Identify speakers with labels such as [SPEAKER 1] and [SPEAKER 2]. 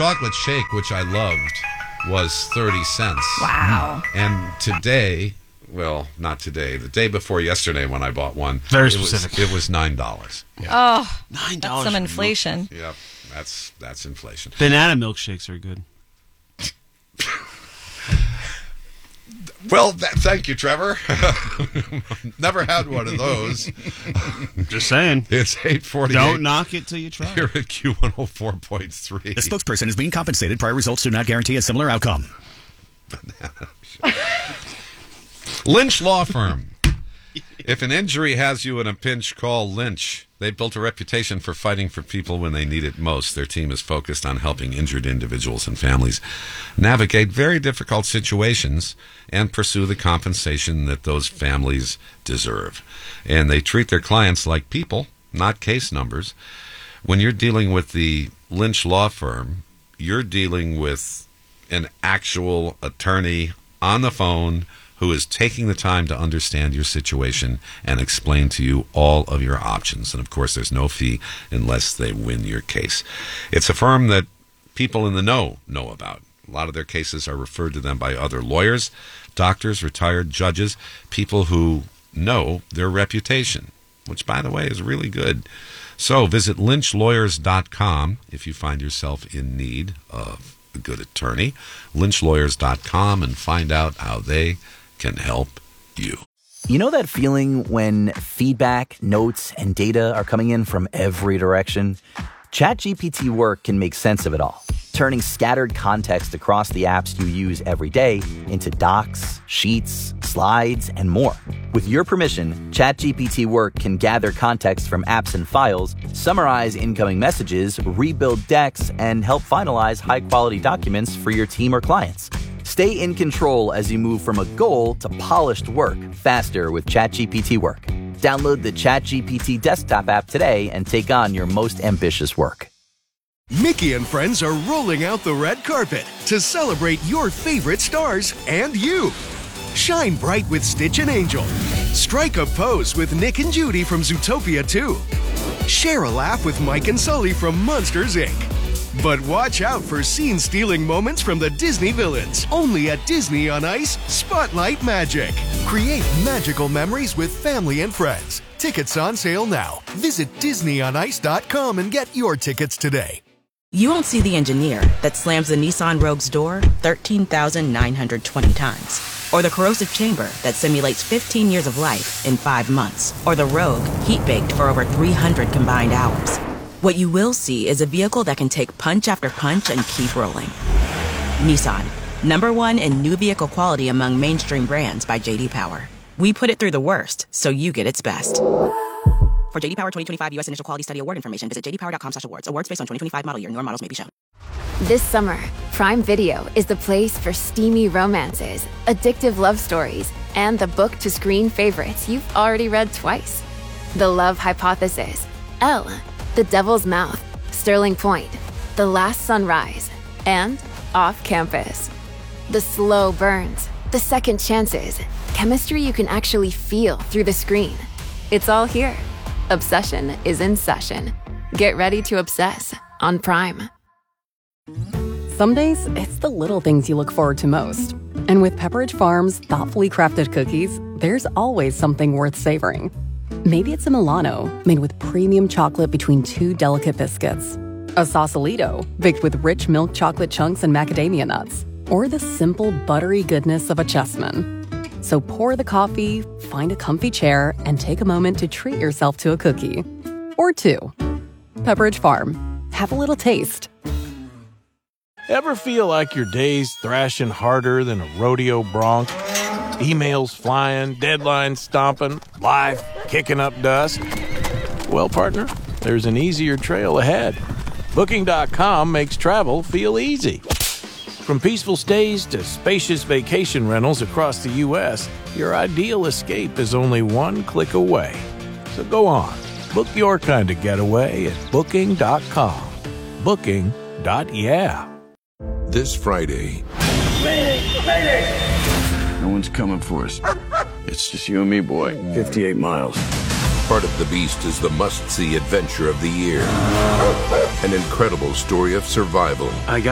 [SPEAKER 1] chocolate shake, which I loved, was 30 cents.
[SPEAKER 2] Wow.
[SPEAKER 1] And today, well, not today, the day before yesterday when I bought one,
[SPEAKER 3] Very specific.
[SPEAKER 1] It was $9.
[SPEAKER 2] Yeah. Oh,
[SPEAKER 3] $9.
[SPEAKER 2] That's some inflation.
[SPEAKER 1] Yep, that's inflation.
[SPEAKER 3] Banana milkshakes are good.
[SPEAKER 1] Well, thank you, Trevor. Never had one of those.
[SPEAKER 3] Just saying.
[SPEAKER 1] It's 8:48.
[SPEAKER 3] Don't knock it till you try.
[SPEAKER 1] Here at Q104.3.
[SPEAKER 4] The spokesperson is being compensated. Prior results do not guarantee a similar outcome.
[SPEAKER 1] Lynch Law Firm. If an injury has you in a pinch, call Lynch. They've built a reputation for fighting for people when they need it most. Their team is focused on helping injured individuals and families navigate very difficult situations and pursue the compensation that those families deserve. And they treat their clients like people, not case numbers. When you're dealing with the Lynch Law Firm, you're dealing with an actual attorney on the phone who is taking the time to understand your situation and explain to you all of your options. And, of course, there's no fee unless they win your case. It's a firm that people in the know about. A lot of their cases are referred to them by other lawyers, doctors, retired judges, people who know their reputation, which, by the way, is really good. So visit lynchlawyers.com if you find yourself in need of a good attorney. lynchlawyers.com and find out how they can help you.
[SPEAKER 5] You know that feeling when feedback, notes, and data are coming in from every direction? ChatGPT Work can make sense of it all, turning scattered context across the apps you use every day into docs, sheets, slides, and more. With your permission, ChatGPT Work can gather context from apps and files, summarize incoming messages, rebuild decks, and help finalize high-quality documents for your team or clients. Stay in control as you move from a goal to polished work faster with ChatGPT Work. Download the ChatGPT desktop app today and take on your most ambitious work.
[SPEAKER 6] Mickey and friends are rolling out the red carpet to celebrate your favorite stars and you. Shine bright with Stitch and Angel. Strike a pose with Nick and Judy from Zootopia 2. Share a laugh with Mike and Sully from Monsters, Inc. But watch out for scene-stealing moments from the Disney villains. Only at Disney on Ice, Spotlight Magic. Create magical memories with family and friends. Tickets on sale now. Visit DisneyOnIce.com and get your tickets today.
[SPEAKER 7] You won't see the engineer that slams the Nissan Rogue's door 13,920 times. Or the corrosive chamber that simulates 15 years of life in 5 months. Or the Rogue heat-baked for over 300 combined hours. What you will see is a vehicle that can take punch after punch and keep rolling. Nissan, #1 in new vehicle quality among mainstream brands by J.D. Power. We put it through the worst, so you get its best. For J.D. Power 2025 U.S. Initial Quality Study Award information, visit jdpower.com/awards. Awards based on 2025 model year. Newer models may be shown.
[SPEAKER 8] This summer, Prime Video is the place for steamy romances, addictive love stories, and the book-to-screen favorites you've already read twice. The Love Hypothesis, Elle, The Devil's Mouth, Sterling Point, The Last Sunrise, and Off Campus. The slow burns, the second chances, chemistry you can actually feel through the screen. It's all here. Obsession is in session. Get ready to obsess on Prime.
[SPEAKER 9] Some days, it's the little things you look forward to most. And with Pepperidge Farm's thoughtfully crafted cookies, there's always something worth savoring. Maybe it's a Milano, made with premium chocolate between 2 delicate biscuits. A Sausalito, baked with rich milk chocolate chunks and macadamia nuts. Or the simple, buttery goodness of a Chessman. So pour the coffee, find a comfy chair, and take a moment to treat yourself to a cookie. Or 2. Pepperidge Farm. Have a little taste.
[SPEAKER 10] Ever feel like your day's thrashing harder than a rodeo bronc? Emails flying, deadlines stomping, life kicking up dust? Well, partner, there's an easier trail ahead. Booking.com makes travel feel easy. From peaceful stays to spacious vacation rentals across the U.S., your ideal escape is only one click away. So go on, book your kind of getaway at Booking.com. Booking.yeah.
[SPEAKER 11] This Friday...
[SPEAKER 12] Mayday! No one's coming for us. It's just you and me, boy. 58 miles.
[SPEAKER 11] Part of the Beast is the must-see adventure of the year. An incredible story of survival.
[SPEAKER 12] I got